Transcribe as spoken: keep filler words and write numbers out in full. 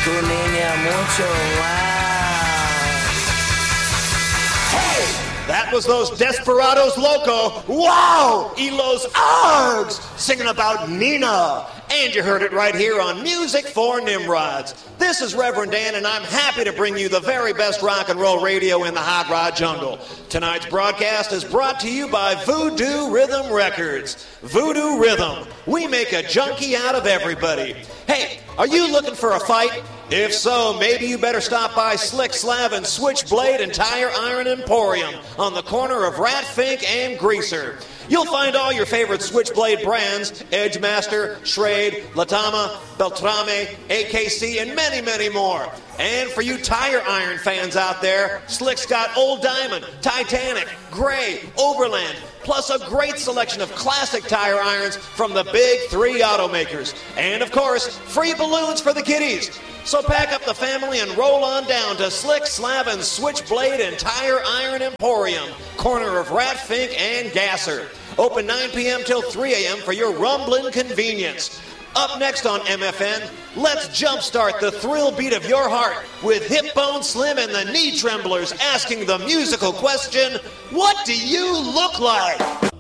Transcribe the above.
Tu niña mucho, wow. Hey! That was those Desperados Loco, wow, y los Args, singing about Nina. And you heard it right here on Music for Nimrods. This is Reverend Dan, and I'm happy to bring you the very best rock and roll radio in the hot rod jungle. Tonight's broadcast is brought to you by Voodoo Rhythm Records. Voodoo Rhythm, we make a junkie out of everybody. Hey, are you looking for a fight? If so, maybe you better stop by Slick Slav and Switchblade and Tire Iron Emporium on the corner of Ratfink and Greaser. You'll find all your favorite Switchblade brands, Edgemaster, Schrade, Latama, Beltrame, A K C, and many, many more. And for you tire iron fans out there, Slick's got Old Diamond, Titanic, Gray, Overland, plus a great selection of classic tire irons from the big three automakers. And of course, free balloons for the kiddies. So pack up the family and roll on down to Slick, Slab, and Switchblade and Tire Iron Emporium, corner of Ratfink and Gasser. Open nine p.m. till three a.m. for your rumbling convenience. Up next on M F N, let's jumpstart the thrill beat of your heart with Hip Bone Slim and the Knee Tremblers asking the musical question, what do you look like?